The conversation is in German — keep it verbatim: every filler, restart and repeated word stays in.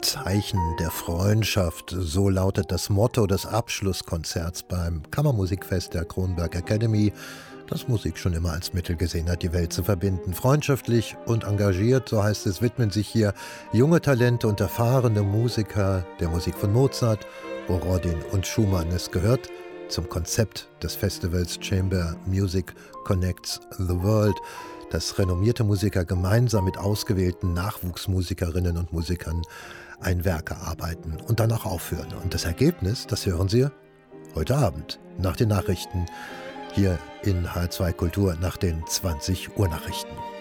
Zeichen der Freundschaft, so lautet das Motto des Abschlusskonzerts beim Kammermusikfest der Kronberg Academy, das Musik schon immer als Mittel gesehen hat, die Welt zu verbinden. Freundschaftlich und engagiert, so heißt es, widmen sich hier junge Talente und erfahrene Musiker der Musik von Mozart, Borodin und Schumann. Es gehört zum Konzept des Festivals Chamber Music Connects the World, dass renommierte Musiker gemeinsam mit ausgewählten Nachwuchsmusikerinnen und Musikern ein Werk erarbeiten und danach aufführen. Und das Ergebnis, das hören Sie heute Abend nach den Nachrichten hier in H zwei Kultur nach den zwanzig Uhr Nachrichten.